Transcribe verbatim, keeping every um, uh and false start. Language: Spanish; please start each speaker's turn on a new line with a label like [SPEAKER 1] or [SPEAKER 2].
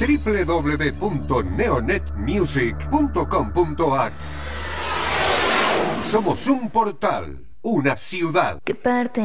[SPEAKER 1] w w w punto neonet music punto com punto a r. Somos un portal, una ciudad.
[SPEAKER 2] ¿Qué parte